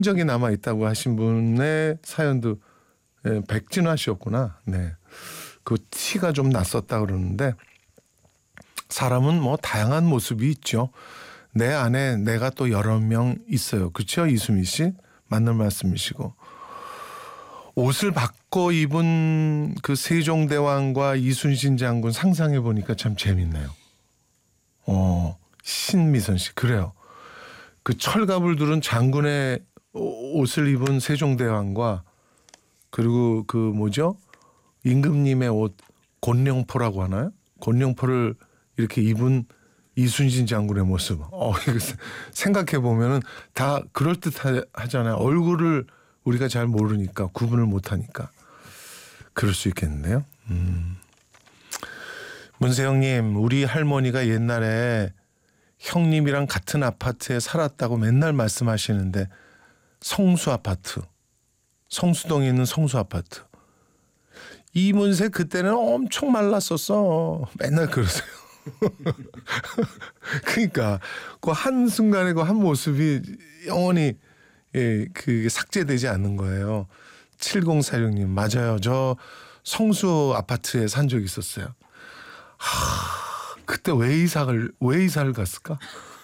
흔적이 남아 있다고 하신 분의 사연도 백진화 씨였구나. 네, 그 티가 좀 났었다 그러는데 사람은 뭐 다양한 모습이 있죠. 내 안에 내가 또 여러 명 있어요. 그렇죠, 이수미 씨? 맞는 말씀이시고. 옷을 바꿔 입은 그 세종대왕과 이순신 장군 상상해 보니까 참 재밌네요. 신미선 씨, 그래요. 그 철갑을 두른 장군의 옷을 입은 세종대왕과 그리고 그 뭐죠? 임금님의 옷 곤룡포라고 하나요? 곤룡포를 이렇게 입은 이순신 장군의 모습. 이거 생각해 보면은 다 그럴 듯하잖아요. 얼굴을 우리가 잘 모르니까 구분을 못하니까 그럴 수 있겠는데요. 문세영님, 우리 할머니가 옛날에 형님이랑 같은 아파트에 살았다고 맨날 말씀하시는데 성수 아파트, 성수동에 있는 성수 아파트. 이문세 그때는 엄청 말랐었어. 맨날 그러세요. 그러니까 그 한순간에 그 한 모습이 영원히 그게 삭제되지 않는 거예요. 7046님, 맞아요. 저 성수 아파트에 산 적이 있었어요. 그때 왜 이사를 갔을까?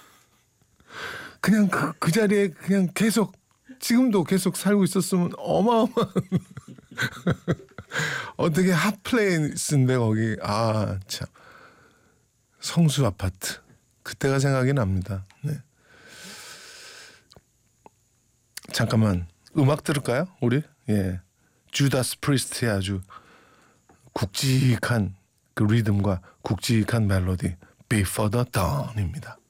그냥 그 자리에 그냥 계속 지금도 계속 살고 있었으면 어마어마한 어떻게 핫플레이스인데 거기. 참 성수 아파트 그때가 생각이 납니다. 네. 잠깐만 음악 들을까요? 우리 주다스 프리스트의 아주 굵직한 그 리듬과 굵직한 멜로디 Before the Dawn입니다.